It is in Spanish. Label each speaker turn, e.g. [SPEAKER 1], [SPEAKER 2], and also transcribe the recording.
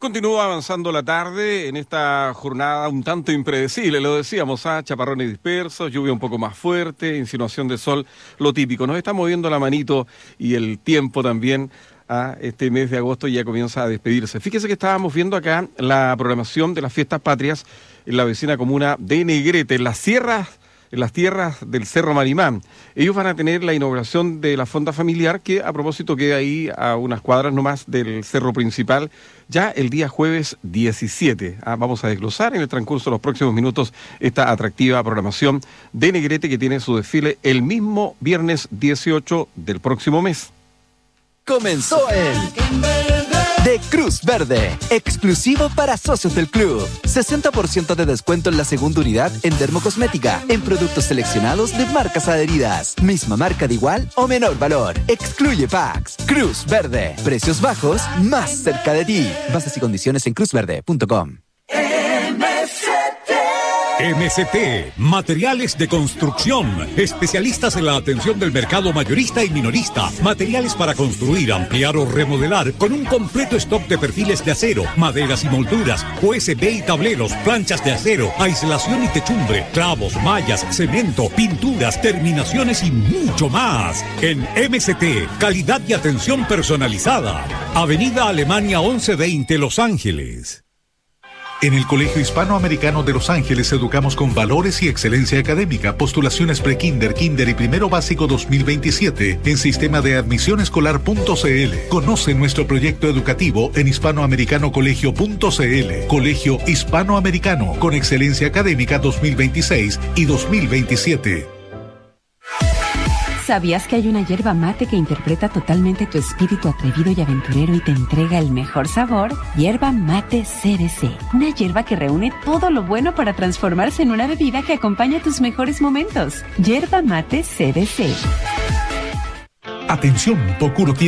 [SPEAKER 1] Continúa avanzando la tarde en esta jornada un tanto impredecible, lo decíamos, chaparrones dispersos, lluvia un poco más fuerte, insinuación de sol, lo típico. Nos está moviendo la manito y el tiempo también. Este mes de agosto ya comienza a despedirse. Fíjese que estábamos viendo acá la programación de las fiestas patrias en la vecina comuna de Negrete, en las tierras del Cerro Marimán. Ellos van a tener la inauguración de la fonda familiar, que a propósito queda ahí a unas cuadras nomás del cerro principal, ya el día jueves 17. Vamos a desglosar en el transcurso de los próximos minutos esta atractiva programación de Negrete, que tiene su desfile el mismo viernes 18 del próximo mes.
[SPEAKER 2] Comenzó el de Cruz Verde, exclusivo para socios del club. 60% de descuento en la segunda unidad en dermocosmética, en productos seleccionados de marcas adheridas. Misma marca de igual o menor valor. Excluye packs. Cruz Verde. Precios bajos, más cerca de ti. Bases y condiciones en cruzverde.com.
[SPEAKER 3] MCT, materiales de construcción, especialistas en la atención del mercado mayorista y minorista, materiales para construir, ampliar o remodelar, con un completo stock de perfiles de acero, maderas y molduras, USB y tableros, planchas de acero, aislación y techumbre, clavos, mallas, cemento, pinturas, terminaciones y mucho más. En MCT, calidad y atención personalizada. Avenida Alemania 1120, Los Ángeles.
[SPEAKER 4] En el Colegio Hispanoamericano de Los Ángeles educamos con valores y excelencia académica. Postulaciones pre-kinder, kinder y primero básico 2027 en sistema de admisión escolar.cl. Conoce nuestro proyecto educativo en hispanoamericanocolegio.cl. Colegio Hispanoamericano con excelencia académica 2026 y 2027.
[SPEAKER 5] ¿Sabías que hay una yerba mate que interpreta totalmente tu espíritu atrevido y aventurero y te entrega el mejor sabor? Yerba mate CBC. Una yerba que reúne todo lo bueno para transformarse en una bebida que acompaña tus mejores momentos. Yerba mate CBC.
[SPEAKER 4] Atención, Pocuro